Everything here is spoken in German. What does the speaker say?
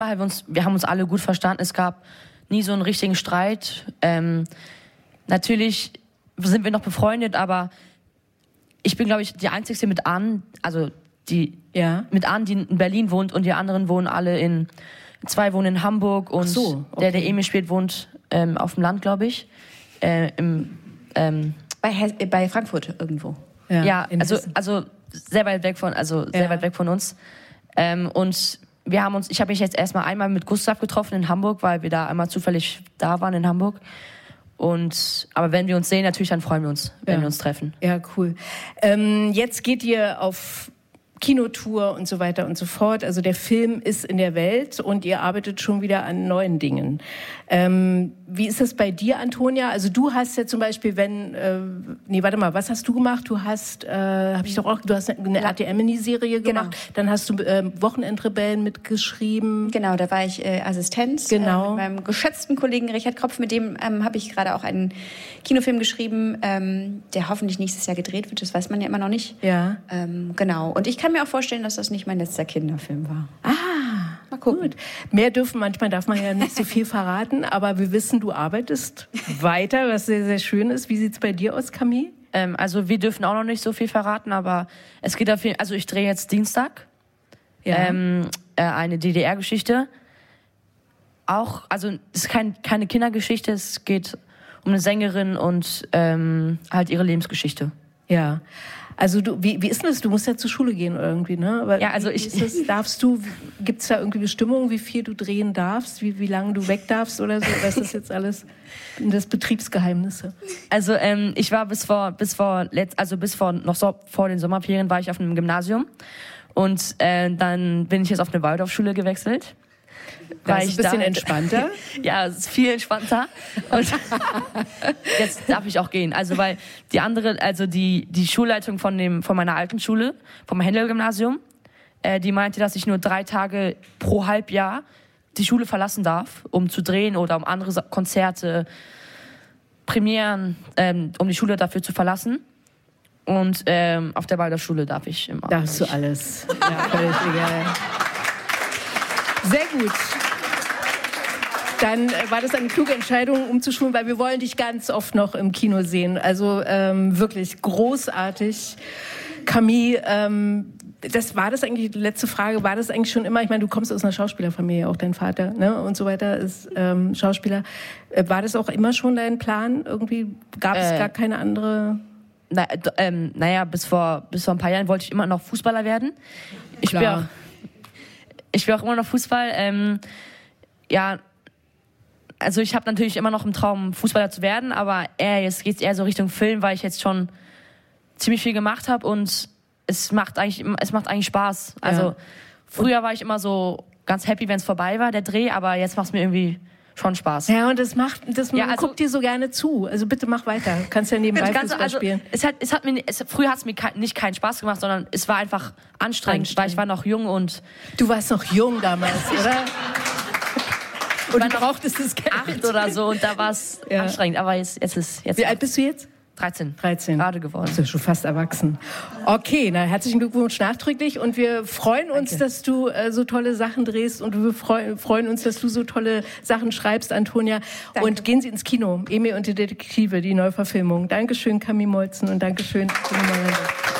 Wir haben uns alle gut verstanden. Es gab nie so einen richtigen Streit. Natürlich sind wir noch befreundet, aber ich bin, glaube ich, die Einzige mit Ann, die in Berlin wohnt und die anderen wohnen alle zwei wohnen in Hamburg und der Emil spielt, wohnt auf dem Land, glaube ich. Bei Frankfurt irgendwo. Ja, also sehr weit weg von uns. Und ich habe mich jetzt erstmal einmal mit Gustav getroffen in Hamburg, weil wir da einmal zufällig da waren in Hamburg. Aber wenn wir uns sehen, natürlich, dann freuen wir uns, wenn wir uns treffen. Ja, cool. Jetzt geht ihr auf Kinotour und so weiter und so fort. Also der Film ist in der Welt und ihr arbeitet schon wieder an neuen Dingen. Wie ist das bei dir, Antonia? Also du hast ja zum Beispiel, was hast du gemacht? Du hast, du hast eine RTL-Miniserie gemacht. Genau. Dann hast du Wochenendrebellen mitgeschrieben. Genau, da war ich Assistenz mit meinem geschätzten Kollegen Richard Kropf. Mit dem habe ich gerade auch einen Kinofilm geschrieben, der hoffentlich nächstes Jahr gedreht wird. Das weiß man ja immer noch nicht. Ja. Genau. Und ich kann mir auch vorstellen, dass das nicht mein letzter Kinderfilm war. Mal gucken. Gut. Manchmal darf man ja nicht so viel verraten, aber wir wissen, du arbeitest weiter, was sehr, sehr schön ist. Wie sieht's bei dir aus, Camille? Also wir dürfen auch noch nicht so viel verraten, aber es geht auf jeden Fall, also ich drehe jetzt Dienstag eine DDR-Geschichte. Auch, also es ist keine Kindergeschichte, es geht um eine Sängerin und halt ihre Lebensgeschichte. Ja. Also wie ist denn das? Du musst ja zur Schule gehen irgendwie, ne? Aber ja, also gibt's da irgendwie Bestimmungen, wie viel du drehen darfst, wie lange du weg darfst oder so? Oder ist das jetzt alles das Betriebsgeheimnisse? Also ich war bis vor den Sommerferien war ich auf einem Gymnasium und dann bin ich jetzt auf eine Waldorfschule gewechselt. Das ist ein bisschen entspannter? Ja, es ist viel entspannter. Und jetzt darf ich auch gehen. Also, weil die Schulleitung von meiner alten Schule, vom Händel-Gymnasium, die meinte, dass ich nur 3 Tage pro Halbjahr die Schule verlassen darf, um zu drehen oder um andere Konzerte, Premieren, um die Schule dafür zu verlassen. Und auf der Waldorfschule darf ich immer. Darfst du alles. Ja, völlig egal. Sehr gut. Dann war das eine kluge Entscheidung, umzuschulen, weil wir wollen dich ganz oft noch im Kino sehen. Also wirklich großartig. Camille, war das eigentlich, die letzte Frage, war das eigentlich schon immer, ich meine, du kommst aus einer Schauspielerfamilie, auch dein Vater, ne, und so weiter ist Schauspieler. War das auch immer schon dein Plan? Irgendwie gab es gar keine andere... bis vor ein paar Jahren wollte ich immer noch Fußballer werden. Ich spiele auch immer noch Fußball. Also ich habe natürlich immer noch im Traum, Fußballer zu werden, aber jetzt geht's eher so Richtung Film, weil ich jetzt schon ziemlich viel gemacht habe und es macht eigentlich Spaß. Also früher war ich immer so ganz happy, wenn es vorbei war, der Dreh, aber jetzt macht es mir irgendwie schon Spaß. Ja, und guckt dir so gerne zu. Also bitte mach weiter. Du kannst ja nebenbei Fußball spielen. Früher hat es mir nicht keinen Spaß gemacht, sondern es war einfach anstrengend, weil ich war noch jung und... Du warst noch jung damals, oder? Und du brauchtest das Geld. 8 oder so und da war es anstrengend. Aber jetzt. Wie alt bist du jetzt? 13. Gerade geworden. Bist du schon fast erwachsen. Okay, herzlichen Glückwunsch nachträglich und wir freuen uns, dass du so tolle Sachen drehst und wir freuen uns, dass du so tolle Sachen schreibst, Antonia. Danke. Und gehen Sie ins Kino. Emil und die Detektive, die Neuverfilmung. Dankeschön, Camille Molzen und Dankeschön, Toni Mollender.